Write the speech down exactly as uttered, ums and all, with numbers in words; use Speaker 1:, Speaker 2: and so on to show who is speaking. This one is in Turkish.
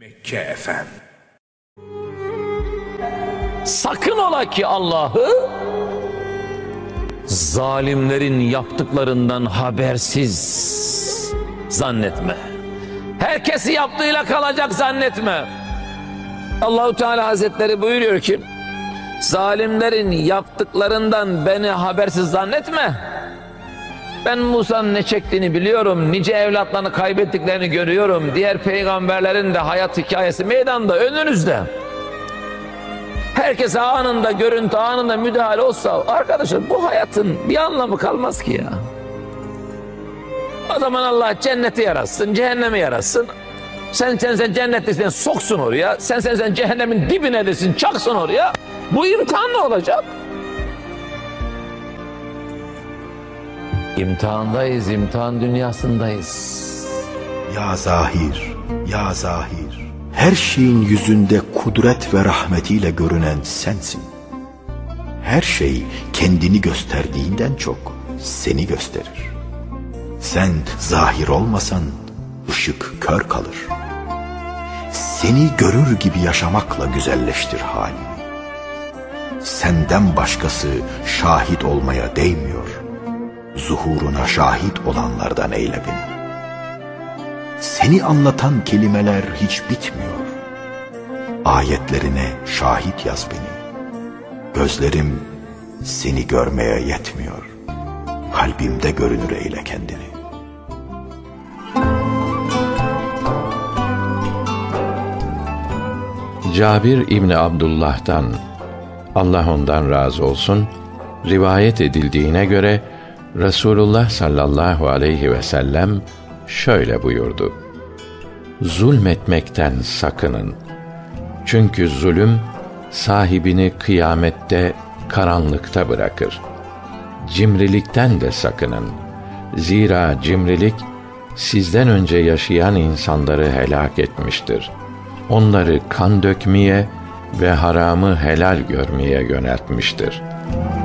Speaker 1: Mekke efendim.
Speaker 2: Sakın ola ki Allah'ı zalimlerin yaptıklarından habersiz zannetme. Herkesi yaptığıyla kalacak zannetme. Allah-u Teala Hazretleri buyuruyor ki, zalimlerin yaptıklarından beni habersiz zannetme. Ben Musa'nın ne çektiğini biliyorum, nice evlatlarını kaybettiklerini görüyorum. Diğer peygamberlerin de hayat hikayesi meydanda, önünüzde. Herkes anında görüntü, anında müdahale olsa, arkadaşlar bu hayatın bir anlamı kalmaz ki ya. O zaman Allah cenneti yaratsın, cehennemi yaratsın. Sen sen sen cennetlisin, soksun oraya. Sen sen sen cehennemin dibine desin, çaksın oraya. Bu imtihan ne olacak? İmtihandayız, imtihan dünyasındayız.
Speaker 1: Ya zahir, ya zahir. Her şeyin yüzünde kudret ve rahmetiyle görünen sensin. Her şey kendini gösterdiğinden çok seni gösterir. Sen zahir olmasan ışık kör kalır. Seni görür gibi yaşamakla güzelleştir halimi. Senden başkası şahit olmaya değmiyor. Zuhuruna şahit olanlardan eyle beni. Seni anlatan kelimeler hiç bitmiyor. Ayetlerine şahit yaz beni. Gözlerim seni görmeye yetmiyor. Kalbimde görünür eyle kendini.
Speaker 3: Cabir İbni Abdullah'tan, Allah ondan razı olsun, rivayet edildiğine göre Resulullah sallallahu aleyhi ve sellem şöyle buyurdu: zulmetmekten sakının. Çünkü zulüm sahibini kıyamette karanlıkta bırakır. Cimrilikten de sakının. Zira cimrilik sizden önce yaşayan insanları helak etmiştir. Onları kan dökmeye ve haramı helal görmeye yöneltmiştir.